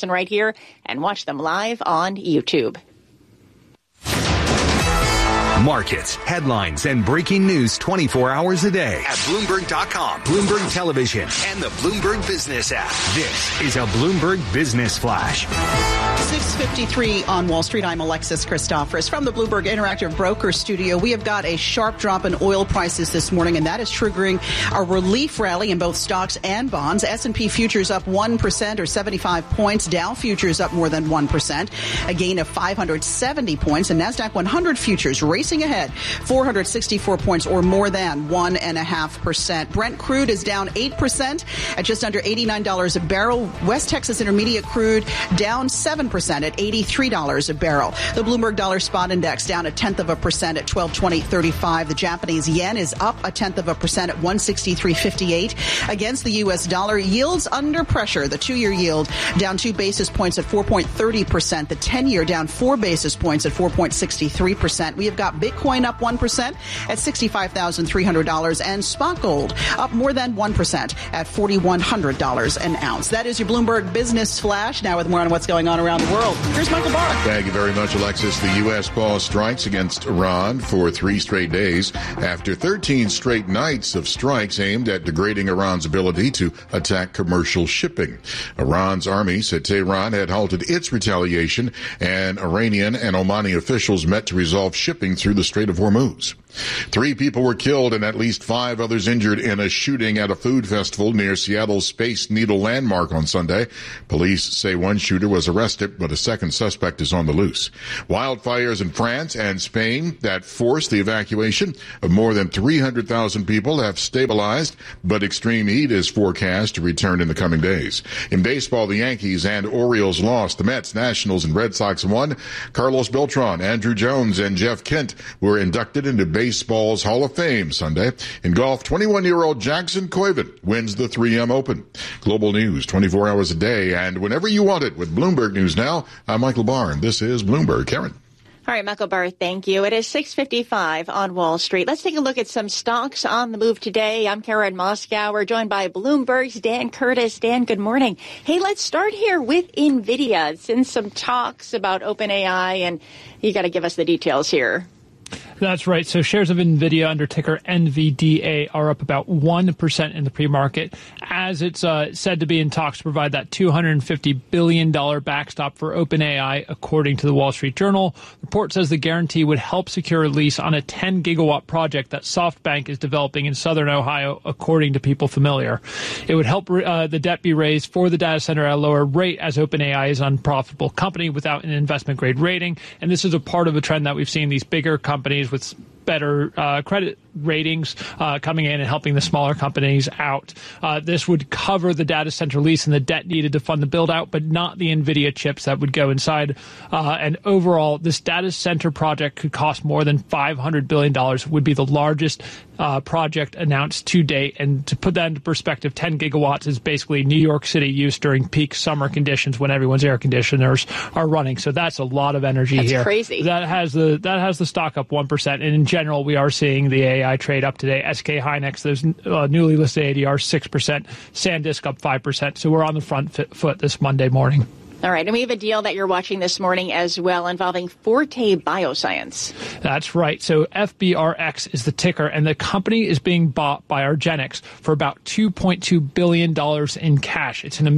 listen right here and watch them live on YouTube. Markets, headlines, and breaking news 24 hours a day at Bloomberg.com, Bloomberg Television, and the Bloomberg Business app. This is a Bloomberg Business Flash. 6:53 on Wall Street. I'm Alexis Christophorous from the Bloomberg Interactive Broker Studio. We have got a sharp drop in oil prices this morning, and that is triggering a relief rally in both stocks and bonds. S&P futures up 1% or 75 points. Dow futures up more than 1%, a gain of 570 points. And NASDAQ 100 futures racing ahead, 464 points or more than 1.5%. Brent crude is down 8% at just under $89 a barrel. West Texas Intermediate crude down 7% at $83 a barrel. The Bloomberg Dollar Spot Index down 0.1% at 1220.35. The Japanese yen is up 0.1% at 163.58 against the U.S. dollar. Yields under pressure. The 2-year yield down 2 basis points at 4.30%. The 10-year down 4 basis points at 4.63%. We have got Bitcoin up 1% at $65,300 and spot gold up more than 1% at $4,100 an ounce. That is your Bloomberg Business Flash. Now with more on what's going on around the world, here's Michael Barr. Thank you very much, Alexis. The U.S. paused strikes against Iran for 3 straight days after 13 straight nights of strikes aimed at degrading Iran's ability to attack commercial shipping. Iran's army said Tehran had halted its retaliation, and Iranian and Omani officials met to resolve shipping through the Strait of Hormuz. 3 people were killed and at least 5 others injured in a shooting at a food festival near Seattle's Space Needle Landmark on Sunday. Police say one shooter was arrested, but a second suspect is on the loose. Wildfires in France and Spain that forced the evacuation of more than 300,000 people have stabilized, but extreme heat is forecast to return in the coming days. In baseball, the Yankees and Orioles lost. The Mets, Nationals, and Red Sox won. Carlos Beltran, Andrew Jones, and Jeff Kent were inducted into baseball's Hall of Fame Sunday. In golf, 21-year-old Jackson Koivin wins the 3M Open. Global news 24 hours a day and whenever you want it with Bloomberg News Now. I'm Michael Barr, and this is Bloomberg. Karen. All right, Michael Barr, thank you. It is 6:55 on Wall Street. Let's take a look at some stocks on the move today. I'm Karen Moskow. We're joined by Bloomberg's Dan Curtis. Dan, good morning. Hey, let's start here with NVIDIA. It's in some talks about OpenAI, and you got to give us the details here. That's right. So shares of NVIDIA under ticker NVDA are up about 1% in the pre-market as it's said to be in talks to provide that $250 billion backstop for OpenAI, according to the Wall Street Journal. The report says the guarantee would help secure a lease on a 10-gigawatt project that SoftBank is developing in southern Ohio, according to people familiar. It would help the debt be raised for the data center at a lower rate as OpenAI is an unprofitable company without an investment-grade rating. And this is a part of a trend that we've seen these bigger companies with better credit ratings coming in and helping the smaller companies out. This would cover the data center lease and the debt needed to fund the build out, but not the NVIDIA chips that would go inside. And overall, this data center project could cost more than $500 billion, would be the largest project announced to date. And to put that into perspective, 10 gigawatts is basically New York City use during peak summer conditions when everyone's air conditioners are running. So that's a lot of energy here. That's crazy. That has the stock up 1%. And in general, we are seeing the AI trade up today. SK Hynix, those newly listed ADR 6%, SanDisk up 5%. So we're on the front foot this Monday morning. All right, and we have a deal that you're watching this morning as well involving Forte Bioscience. That's right. So FBRX is the ticker, and the company is being bought by argenx for about $2.2 billion in cash. It's an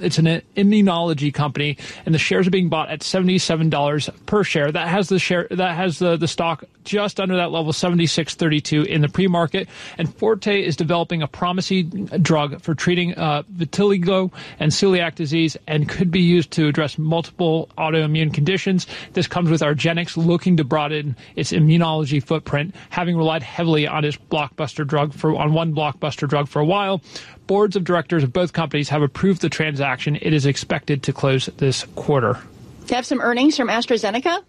immunology company, and the shares are being bought at $77 per share. That has the stock just under that level, $76.32 in the pre-market. And Forte is developing a promising drug for treating vitiligo and celiac disease, and could be used to address multiple autoimmune conditions. This comes with argenx looking to broaden its immunology footprint, having relied heavily on its one blockbuster drug for a while. Boards of directors of both companies have approved the transaction. It is expected to close this quarter. To have some earnings from AstraZeneca?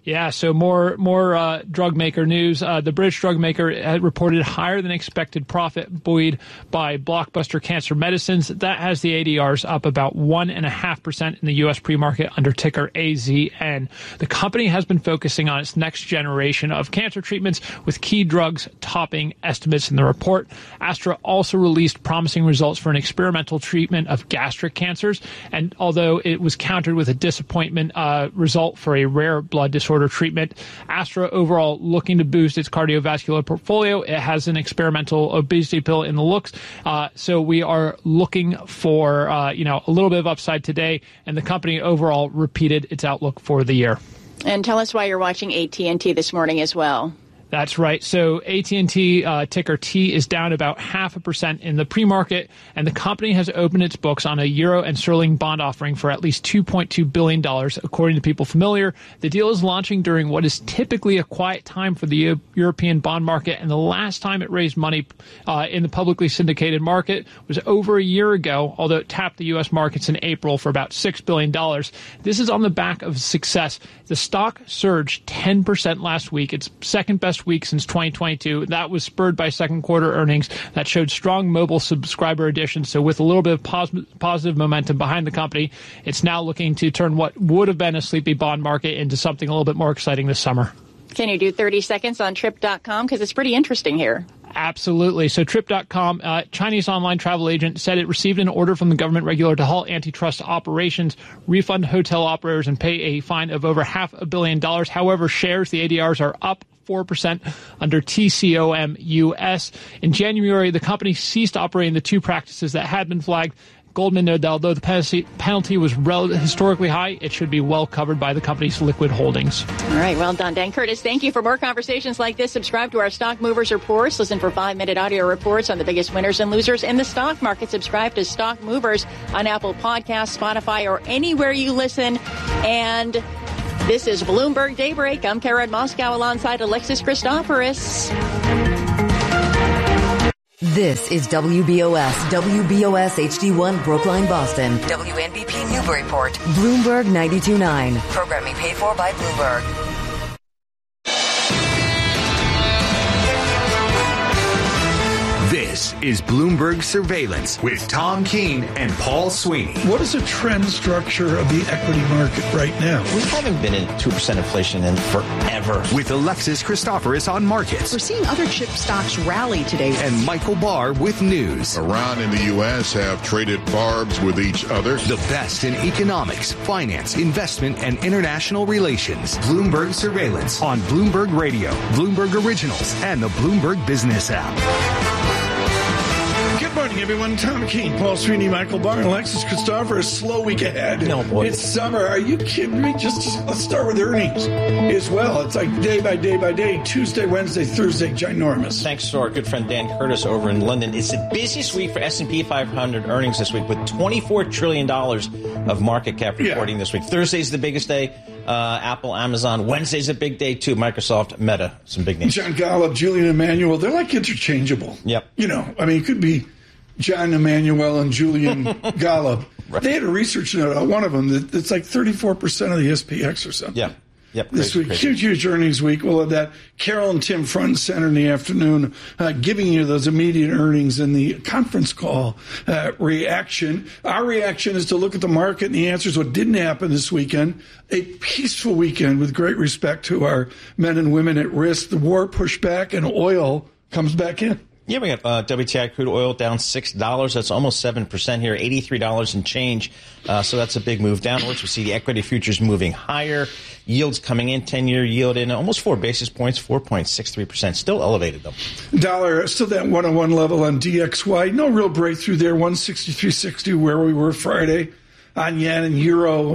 Yeah, so more drug maker news. The British drug maker had reported higher than expected profit buoyed by blockbuster cancer medicines. That has the ADRs up about 1.5% in the U.S. pre-market under ticker AZN. The company has been focusing on its next generation of cancer treatments, with key drugs topping estimates in the report. Astra also released promising results for an experimental treatment of gastric cancers, and although it was countered with a disappointment result for a rare blood disorder treatment, Astra overall looking to boost its cardiovascular portfolio. It has an experimental obesity pill in the looks. So we are looking for, a little bit of upside today, and the company overall repeated its outlook for the year. And tell us why you're watching AT&T this morning as well. That's right. So AT&T, ticker T, is down about 0.5% in the pre-market, and the company has opened its books on a euro and sterling bond offering for at least $2.2 billion, according to people familiar. The deal is launching during what is typically a quiet time for the European bond market, and the last time it raised money in the publicly syndicated market was over a year ago, although it tapped the U.S. markets in April for about $6 billion. This is on the back of success. The stock surged 10% last week, its second best week since 2022. That was spurred by second quarter earnings that showed strong mobile subscriber additions. So with a little bit of positive momentum behind the company, it's now looking to turn what would have been a sleepy bond market into something a little bit more exciting this summer. Can you do 30 seconds on Trip.com? Because it's pretty interesting here. Absolutely. So Trip.com, Chinese online travel agent, said it received an order from the government regulator to halt antitrust operations, refund hotel operators, and pay a fine of over $500 million. However, shares, the ADRs, are up 4% under TCOM US. In January, the company ceased operating the two practices that had been flagged. Goldman noted that although the penalty was historically high, it should be well covered by the company's liquid holdings. All right, well done, Dan Curtis. Thank you. For more conversations like this, subscribe to our Stock Movers reports. Listen for 5-minute audio reports on the biggest winners and losers in the stock market. Subscribe to Stock Movers on Apple Podcasts, Spotify, or anywhere you listen. And this is Bloomberg Daybreak. I'm Karen Moscow alongside Alexis Christoforous. This is WBOS HD1 Brookline, Boston. WNBP Newburyport. Bloomberg 92.9. Programming paid for by Bloomberg. This is Bloomberg Surveillance with Tom Keene and Paul Sweeney. What is the trend structure of the equity market right now? We haven't been in 2% inflation in forever. With Alexis Christoforous on markets. We're seeing other chip stocks rally today. And Michael Barr with news. Iran and the U.S. have traded barbs with each other. The best in economics, finance, investment, and international relations. Bloomberg Surveillance on Bloomberg Radio, Bloomberg Originals, and the Bloomberg Business app. Good morning, everyone. Tom Keene, Paul Sweeney, Michael Barr, and Alexis Christoforous. Slow week ahead. No, boy. It's summer. Are you kidding me? Let's start with earnings as well. It's like day by day by day. Tuesday, Wednesday, Thursday, ginormous. Thanks to our good friend Dan Curtis over in London. It's the busiest week for S&P 500 earnings this week, with $24 trillion of market cap reporting this week. Thursday's the biggest day. Apple, Amazon. Wednesday's a big day, too. Microsoft, Meta, some big names. John Golub, Julian Emanuel, they're like interchangeable. Yep. It could be John Emanuel and Julian Golub. Right. They had a research note on one of them that's like 34% of the SPX or something. Yeah. Yep, this week, huge earnings week. We'll have that. Carol and Tim front and center in the afternoon, giving you those immediate earnings and the conference call reaction. Our reaction is to look at the market and the answers. What didn't happen this weekend? A peaceful weekend with great respect to our men and women at risk. The war pushed back and oil comes back in. Yeah, we got WTI crude oil down $6. That's almost 7% here, $83 and change. So that's a big move downwards. We see the equity futures moving higher. Yields coming in, 10-year yield in almost 4 basis points, 4.63%. Still elevated, though. Dollar, still that 101 level on DXY. No real breakthrough there, 163.60 where we were Friday. On yen and euro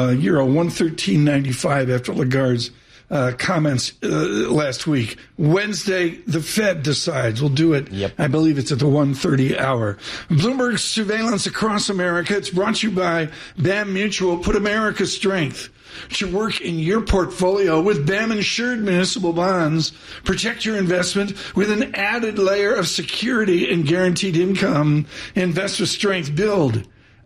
113.95 after Lagarde's comments last week. Wednesday, the Fed decides. We'll do it. Yep. I believe it's at the 1:30 hour. Bloomberg Surveillance across America. It's brought to you by BAM Mutual. Put America's strength to work in your portfolio with BAM insured municipal bonds. Protect your investment with an added layer of security and guaranteed income. Invest with strength. Build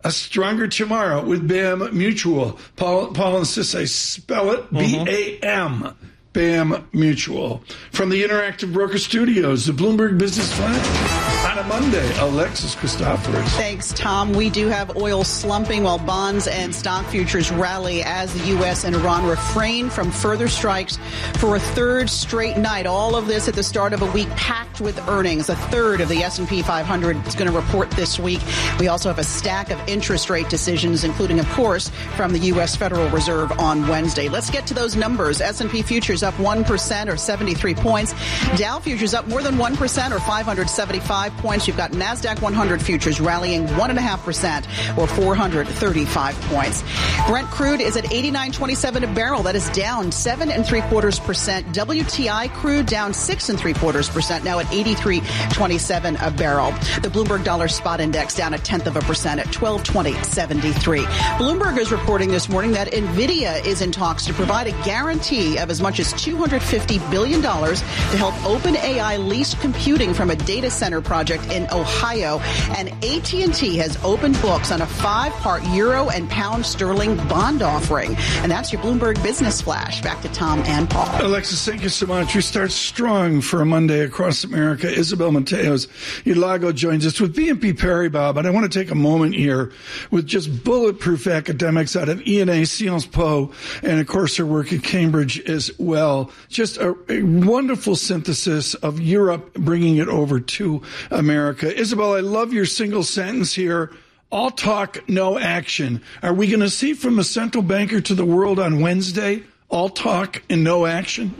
a stronger tomorrow with BAM Mutual. Paul insists I spell it BAM. BAM Mutual. From the Interactive Broker Studios, the Bloomberg Business Flash on a Monday. Alexis Christoforous. Thanks, Tom. We do have oil slumping while bonds and stock futures rally as the U.S. and Iran refrain from further strikes for a third straight night. All of this at the start of a week packed with earnings. A third of the S&P 500 is going to report this week. We also have a stack of interest rate decisions, including, of course, from the U.S. Federal Reserve on Wednesday. Let's get to those numbers. S&P futures up 1% or 73 points. Dow futures up more than 1% or 575 points. You've got NASDAQ 100 futures rallying 1.5% or 435 points. Brent crude is at $89.27 a barrel. That is down 7.75%. WTI crude down 6.75%, now at $83.27 a barrel. The Bloomberg Dollar Spot Index down 0.1% at 1220.73. Bloomberg is reporting this morning that NVIDIA is in talks to provide a guarantee of as much as $250 billion to help OpenAI lease computing from a data center project in Ohio. And AT&T has opened books on a 5-part euro and pound sterling bond offering. And that's your Bloomberg Business Flash. Back to Tom and Paul. Alexis, thank you so much. We start strong for a Monday across America. Isabel Mateos Ilago joins us with BNP Paribas. But I want to take a moment here with just bulletproof academics out of ENA, Sciences Po, and of course her work at Cambridge as well. Just a wonderful synthesis of Europe, bringing it over to America. Isabel, I love your single sentence here. All talk, no action. Are we going to see from the central banker to the world on Wednesday, all talk and no action?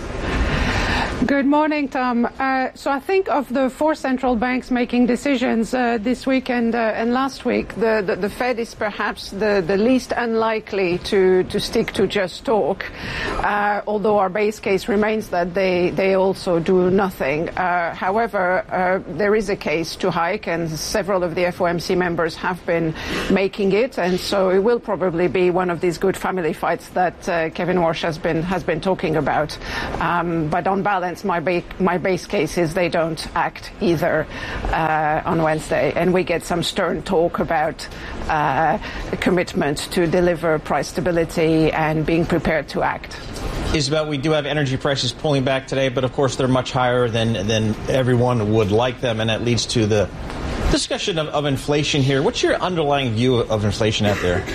Good morning, Tom. So I think of the 4 central banks making decisions this week and last week, the Fed is perhaps the least unlikely to stick to just talk, although our base case remains that they also do nothing. However, there is a case to hike, and several of the FOMC members have been making it, and so it will probably be one of these good family fights that Kevin Walsh has been talking about. But on balance, my base case is they don't act either on Wednesday, and we get some stern talk about commitment to deliver price stability and being prepared to act. Isabel, we do have energy prices pulling back today, but of course they're much higher than everyone would like them, and that leads to the discussion of inflation here. What's your underlying view of inflation out there?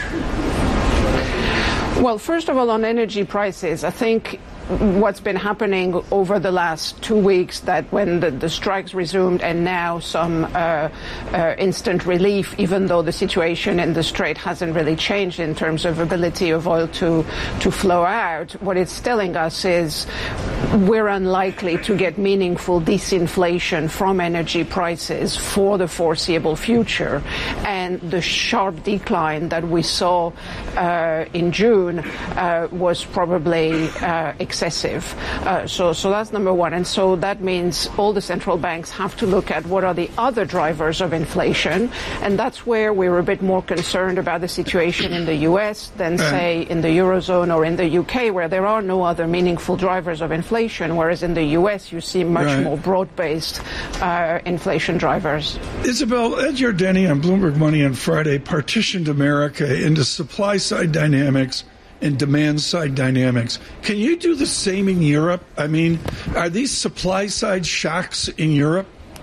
Well, first of all, on energy prices, I think what's been happening over the last 2 weeks, that when the strikes resumed and now some instant relief, even though the situation in the Strait hasn't really changed in terms of ability of oil to flow out, what it's telling us is we're unlikely to get meaningful disinflation from energy prices for the foreseeable future. And the sharp decline that we saw in June was probably excessive. So that's number one. And so that means all the central banks have to look at what are the other drivers of inflation. And that's where we're a bit more concerned about the situation in the U.S. than, say, in the Eurozone or in the U.K., where there are no other meaningful drivers of inflation, whereas in the U.S. you see much more broad-based inflation drivers. Isabel, Ed Yardeni on Bloomberg Money on Friday partitioned America into supply-side dynamics and demand-side dynamics. Can you do the same in Europe? I mean, are these supply-side shocks in Europe?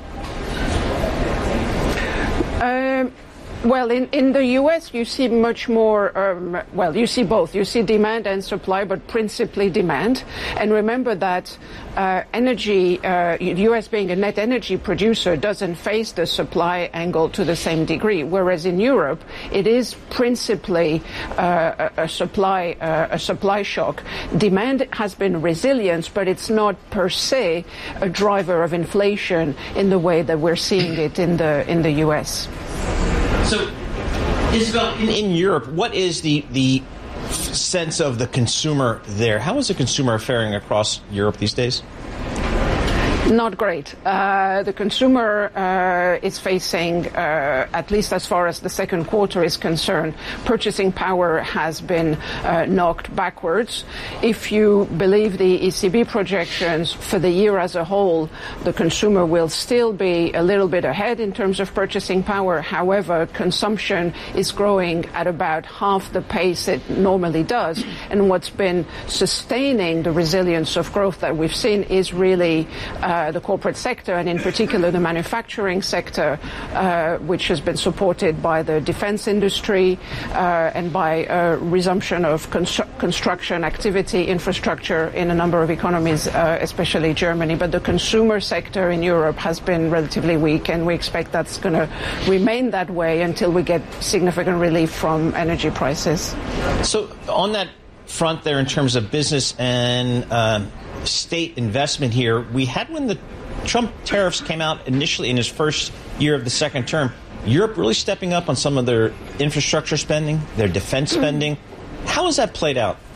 Well, in the U.S., you see much more, you see both. You see demand and supply, but principally demand. And remember that energy, U.S. being a net energy producer, doesn't face the supply angle to the same degree, whereas in Europe, it is principally a supply shock. Demand has been resilient, but it's not per se a driver of inflation in the way that we're seeing it in the U.S. So, Isabel, in Europe, what is the sense of the consumer there? How is the consumer faring across Europe these days? Not great. The consumer is facing, at least as far as the second quarter is concerned, purchasing power has been knocked backwards. If you believe the ECB projections for the year as a whole, the consumer will still be a little bit ahead in terms of purchasing power. However, consumption is growing at about half the pace it normally does. And what's been sustaining the resilience of growth that we've seen is really the corporate sector, and in particular the manufacturing sector, which has been supported by the defense industry and by resumption of construction activity, infrastructure in a number of economies, especially Germany. But the consumer sector in Europe has been relatively weak, and we expect that's going to remain that way until we get significant relief from energy prices. So on that front there, in terms of business and state investment here, we had when the Trump tariffs came out initially in his first year of the second term, Europe really stepping up on some of their infrastructure spending, their defense spending. How has that played out?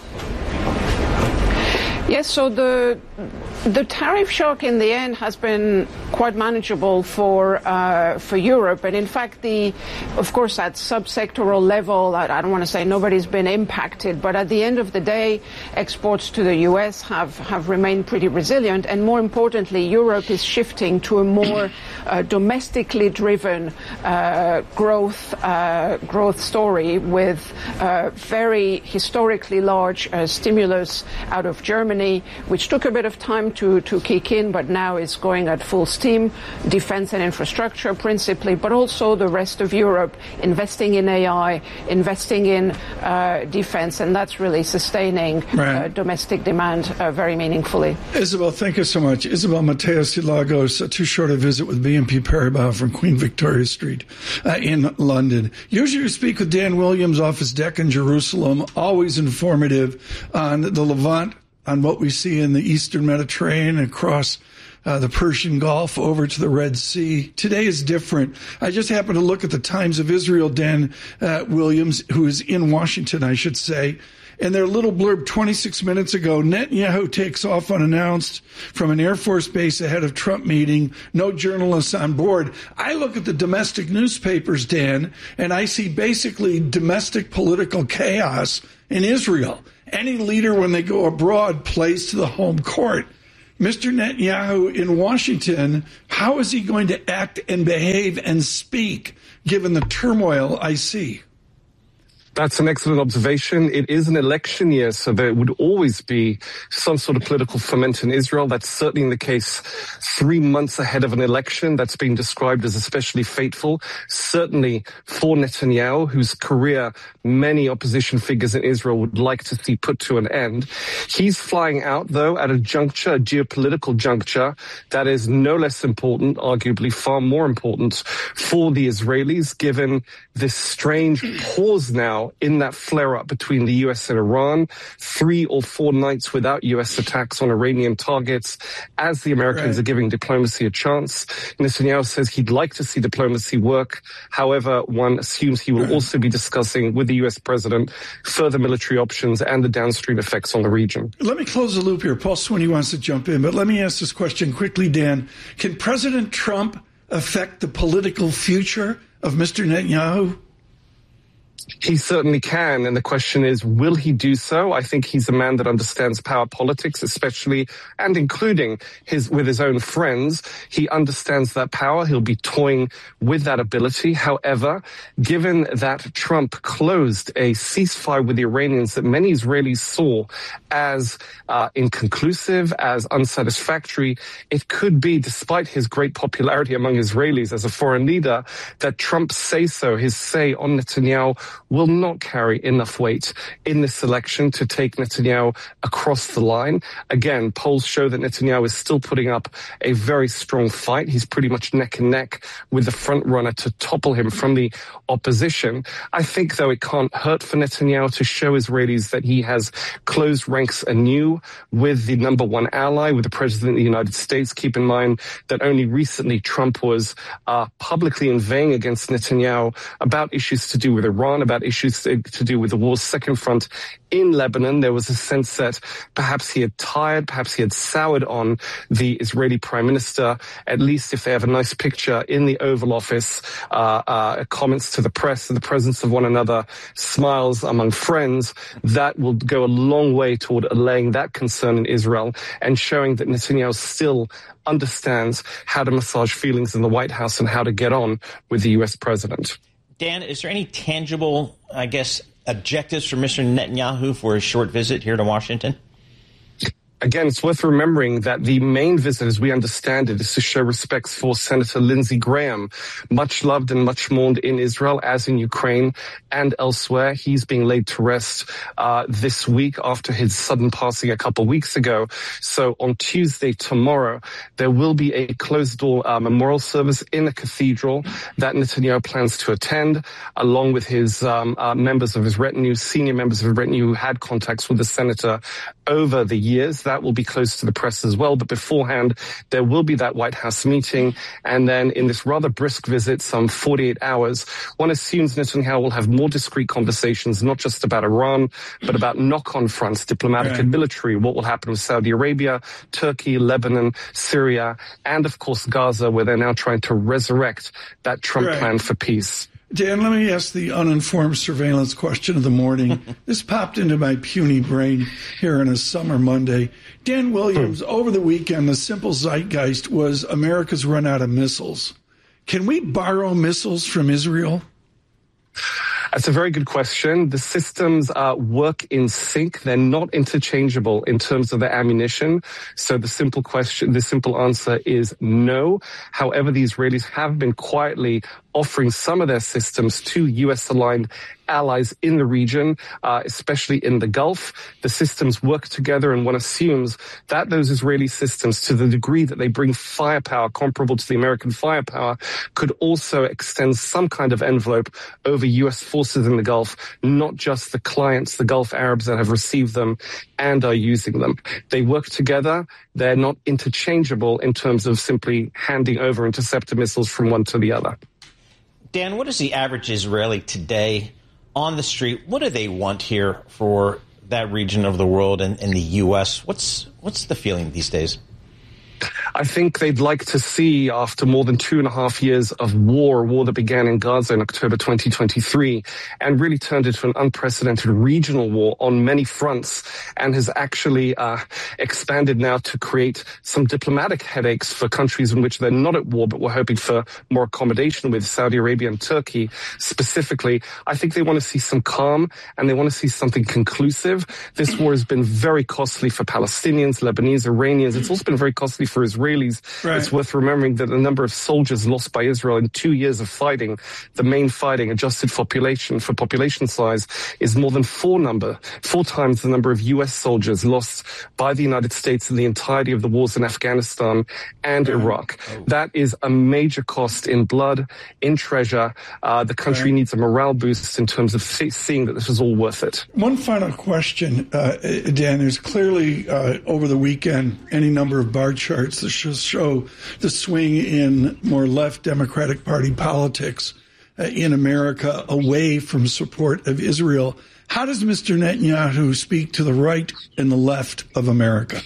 Yes, so the tariff shock in the end has been quite manageable for Europe, and in fact, of course, at subsectoral level, I don't want to say nobody's been impacted, but at the end of the day, exports to the U.S. have remained pretty resilient, and more importantly, Europe is shifting to a more domestically driven growth story with very historically large stimulus out of Germany, which took a bit of time to kick in, but now is going at full steam. Defense and infrastructure principally, but also the rest of Europe investing in AI, investing in defense, and that's really sustaining domestic demand very meaningfully. Isabel, thank you so much. Isabel Mateos de Lagos, too short a visit with BNP Paribas from Queen Victoria Street in London. Usually we speak with Dan Williams off his deck in Jerusalem, always informative on the Levant, on what we see in the Eastern Mediterranean, across the Persian Gulf over to the Red Sea. Today is different. I just happened to look at the Times of Israel, Dan Williams, who is in Washington, I should say, and their little blurb 26 minutes ago, Netanyahu takes off unannounced from an Air Force base ahead of Trump meeting, no journalists on board. I look at the domestic newspapers, Dan, and I see basically domestic political chaos in Israel. Any leader, when they go abroad, plays to the home court. Mr. Netanyahu in Washington, how is he going to act and behave and speak, given the turmoil I see? That's an excellent observation. It is an election year, so there would always be some sort of political ferment in Israel. That's certainly the case 3 months ahead of an election that's being described as especially fateful. Certainly for Netanyahu, whose career many opposition figures in Israel would like to see put to an end. He's flying out, though, at a juncture, a geopolitical juncture, that is no less important, arguably far more important for the Israelis, given this strange pause now in that flare-up between the U.S. and Iran, 3 or 4 nights without U.S. attacks on Iranian targets, as the Americans are giving diplomacy a chance. Netanyahu says he'd like to see diplomacy work. However, one assumes he will also be discussing with the U.S. president further military options and the downstream effects on the region. Let me close the loop here. Paul Swinney wants to jump in, but let me ask this question quickly, Dan. Can President Trump affect the political future of Mr. Netanyahu? He certainly can, and the question is, will he do so? I think he's a man that understands power politics, especially and including with his own friends. He understands that power. He'll be toying with that ability. However, given that Trump closed a ceasefire with the Iranians that many Israelis saw as inconclusive, as unsatisfactory, it could be, despite his great popularity among Israelis as a foreign leader, that Trump's say-so, his say on Netanyahu, will not carry enough weight in this election to take Netanyahu across the line. Again, polls show that Netanyahu is still putting up a very strong fight. He's pretty much neck and neck with the front runner to topple him from the opposition. I think, though, it can't hurt for Netanyahu to show Israelis that he has closed ranks anew with the number one ally, with the President of the United States. Keep in mind that only recently Trump was publicly inveighing against Netanyahu about issues to do with Iran. One, about issues to do with the war's second front in Lebanon. There was a sense that perhaps he had perhaps he had soured on the Israeli Prime Minister. At least if they have a nice picture in the Oval Office, comments to the press in the presence of one another, smiles among friends, that will go a long way toward allaying that concern in Israel and showing that Netanyahu still understands how to massage feelings in the White House and how to get on with the U.S. president. Dan, is there any tangible, objectives for Mr. Netanyahu for his short visit here to Washington? Again, it's worth remembering that the main visit, as we understand it, is to show respects for Senator Lindsey Graham, much loved and much mourned in Israel, as in Ukraine and elsewhere. He's being laid to rest this week after his sudden passing a couple of weeks ago. So on Tuesday, tomorrow, there will be a closed-door memorial service in the cathedral that Netanyahu plans to attend, along with his members of his retinue, senior members of his retinue who had contacts with the senator over the years. That will be close to the press as well. But beforehand, there will be that White House meeting. And then in this rather brisk visit, some 48 hours, one assumes Netanyahu will have more discreet conversations, not just about Iran, but about knock-on fronts, diplomatic and military, what will happen with Saudi Arabia, Turkey, Lebanon, Syria, and of course Gaza, where they're now trying to resurrect that Trump plan for peace. Dan, let me ask the uninformed surveillance question of the morning. This popped into my puny brain here on a summer Monday. Dan Williams, over the weekend, the simple zeitgeist was America's run out of missiles. Can we borrow missiles from Israel? That's a very good question. The systems work in sync. They're not interchangeable in terms of the ammunition. So the simple answer is no. However, the Israelis have been quietly offering some of their systems to U.S.-aligned allies in the region, especially in the Gulf. The systems work together, and one assumes that those Israeli systems, to the degree that they bring firepower comparable to the American firepower, could also extend some kind of envelope over U.S. forces in the Gulf, not just the clients, the Gulf Arabs that have received them and are using them. They work together. They're not interchangeable in terms of simply handing over interceptor missiles from one to the other. Dan, what is the average Israeli today on the street? What do they want here for that region of the world and the U.S.? What's the feeling these days? I think they'd like to see, after more than 2.5 years of war that began in Gaza in October 2023 and really turned into an unprecedented regional war on many fronts and has actually expanded now to create some diplomatic headaches for countries in which they're not at war, but we're hoping for more accommodation with, Saudi Arabia and Turkey specifically. I think they want to see some calm and they want to see something conclusive. This war has been very costly for Palestinians, Lebanese, Iranians. It's also been very costly for Israelis. Right. It's worth remembering that the number of soldiers lost by Israel in 2 years of fighting, the main fighting adjusted for population size, is more than 4 times the number of U.S. soldiers lost by the United States in the entirety of the wars in Afghanistan and Iraq. That is a major cost in blood, in treasure. The country needs a morale boost in terms of seeing that this is all worth it. One final question, Dan. There's clearly, over the weekend, any number of bar charts that show the swing in more left Democratic Party politics in America away from support of Israel. How does Mr. Netanyahu speak to the right and the left of America?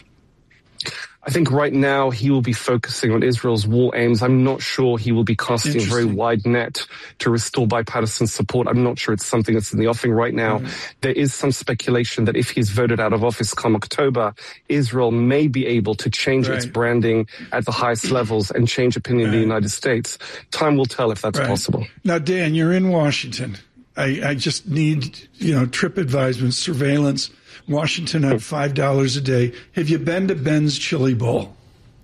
I think right now he will be focusing on Israel's war aims. I'm not sure he will be casting a very wide net to restore bipartisan support. I'm not sure it's something that's in the offing right now. There is some speculation that if he's voted out of office come October, Israel may be able to change its branding at the highest levels and change opinion in the United States. Time will tell if that's possible. Now, Dan, you're in Washington. I just need, trip advisement, surveillance. Washington at $5 a day. Have you been to Ben's Chili Bowl?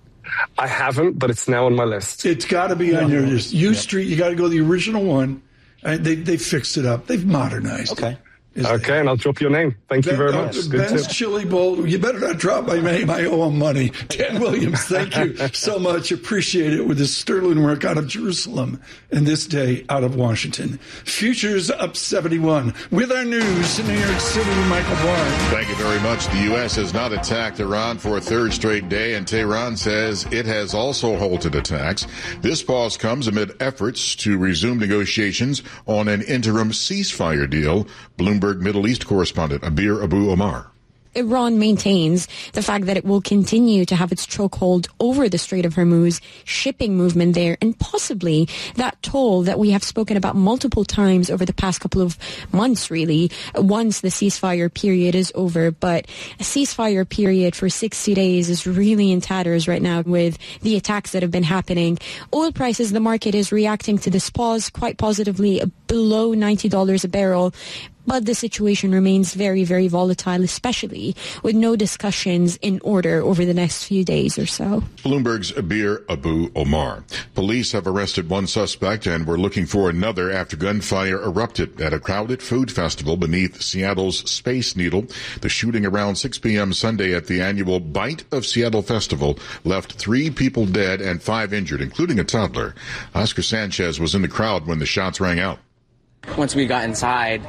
I haven't, but it's now on my list. It's got to be on your list. U Street, you got to go to the original one. They fixed it up. They've modernized it. Okay, and I'll drop your name. Thank you very much. Good Ben's tip. Chili Bowl. You better not drop my name. I owe him money. Dan Williams, thank you so much. Appreciate it with his sterling work out of Jerusalem and this day out of Washington. Futures up 71. With our news in New York City, Michael Barr. Thank you very much. The U.S. has not attacked Iran for a third straight day, and Tehran says it has also halted attacks. This pause comes amid efforts to resume negotiations on an interim ceasefire deal. Bloomberg Middle East correspondent Abir Abu Omar. Iran maintains the fact that it will continue to have its chokehold over the Strait of Hormuz, shipping movement there, and possibly that toll that we have spoken about multiple times over the past couple of months, really, once the ceasefire period is over. But a ceasefire period for 60 days is really in tatters right now with the attacks that have been happening. Oil prices, the market is reacting to this pause quite positively, below $90 a barrel. But the situation remains very, very volatile, especially with no discussions in order over the next few days or so. Bloomberg's Abir Abu Omar. Police have arrested one suspect and were looking for another after gunfire erupted at a crowded food festival beneath Seattle's Space Needle. The shooting around 6 p.m. Sunday at the annual Bite of Seattle Festival left 3 people dead and 5 injured, including a toddler. Oscar Sanchez was in the crowd when the shots rang out. Once we got inside,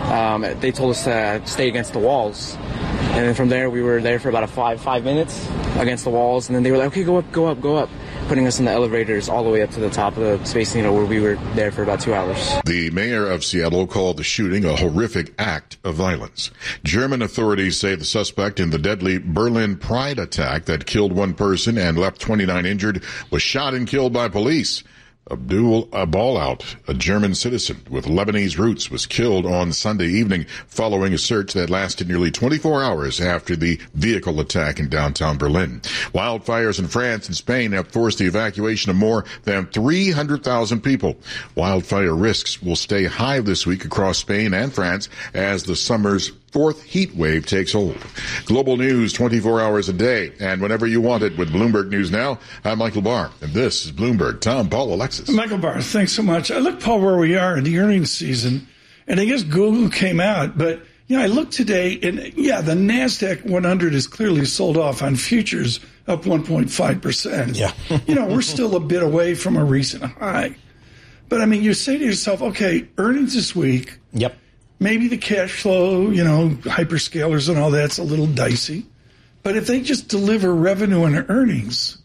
they told us to stay against the walls. And then from there, we were there for about 5 minutes against the walls. And then they were like, okay, go up, putting us in the elevators all the way up to the top of the Space Needle, where we were there for about 2 hours. The mayor of Seattle called the shooting a horrific act of violence. German authorities say the suspect in the deadly Berlin Pride attack that killed 1 person and left 29 injured was shot and killed by police. Abdul Abalout, a German citizen with Lebanese roots, was killed on Sunday evening following a search that lasted nearly 24 hours after the vehicle attack in downtown Berlin. Wildfires in France and Spain have forced the evacuation of more than 300,000 people. Wildfire risks will stay high this week across Spain and France as the summer's 4th heat wave takes hold. Global news 24 hours a day and whenever you want it with Bloomberg News Now. I'm Michael Barr, and this is Bloomberg. Tom, Paul, Alexis. Michael Barr, thanks so much. I look, Paul, where we are in the earnings season, and I guess Google came out, but I looked today, and the NASDAQ 100 is clearly sold off on futures, up 1.5%. Yeah. We're still a bit away from a recent high. But, you say to yourself, okay, earnings this week. Yep. Maybe the cash flow, hyperscalers and all that's a little dicey. But if they just deliver revenue and earnings,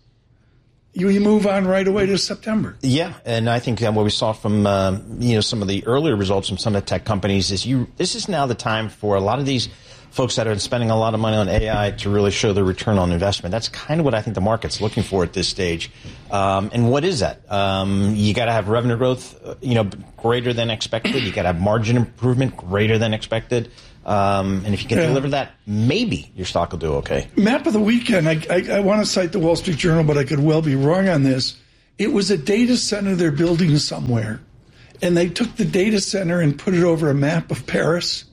you move on right away to September. Yeah, and I think what we saw from some of the earlier results from some of the tech companies is this is now the time for a lot of these folks that are spending a lot of money on AI to really show the return on investment. That's kind of what I think the market's looking for at this stage. And what is that? You got to have revenue growth, greater than expected. You got to have margin improvement greater than expected. And if you can deliver that, maybe your stock will do okay. Map of the weekend. I want to cite the Wall Street Journal, but I could well be wrong on this. It was a data center they're building somewhere, and they took the data center and put it over a map of Paris.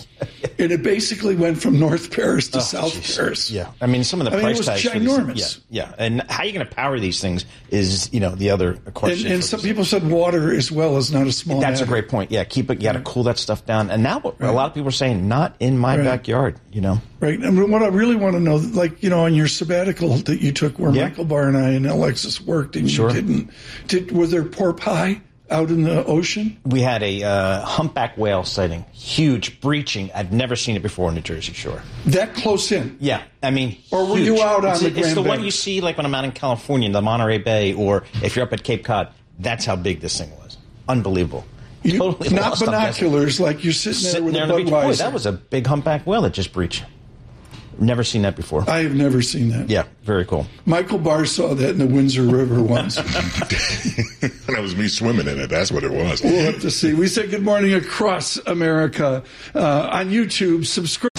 And it basically went from North Paris to South Paris. Yeah. Some of the price tags. It was ginormous. Yeah. And how are you going to power these things is, the other question. And some people said water as well is not a small That's matter. a great point. Yeah. You got to cool that stuff down. And now a lot of people are saying, not in my backyard, Right. And what I really want to know, on your sabbatical that you took where Michael Barr and I and Alexis worked and you didn't, was there pork pie out in the ocean? We had a humpback whale sighting, huge, breaching. I've never seen it before on the Jersey Shore. That close in? Yeah, or were you out on the Grand It's the Banks? one you see like when I'm out in California, the Monterey Bay, or if you're up at Cape Cod. That's how big this thing was. Unbelievable. Totally not binoculars, like you're sitting there with a Budweiser. Boy, that was a big humpback whale that just breached. Never seen that before. I have never seen that. Yeah, very cool. Michael Barr saw that in the Windsor River once. That was me swimming in it. That's what it was. We'll have to see. We say good morning across America on YouTube. Subscribe.